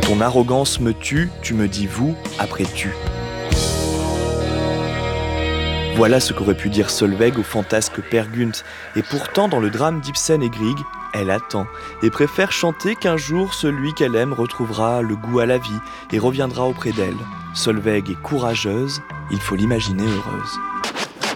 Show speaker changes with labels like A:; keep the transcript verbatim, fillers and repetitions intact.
A: Ton arrogance me tue, tu me dis vous, après tu. Voilà ce qu'aurait pu dire Solveig au fantasque Peer Gynt. Et pourtant, dans le drame d'Ibsen et Grieg, elle attend et préfère chanter qu'un jour celui qu'elle aime retrouvera le goût à la vie et reviendra auprès d'elle. Solveig est courageuse, il faut l'imaginer heureuse.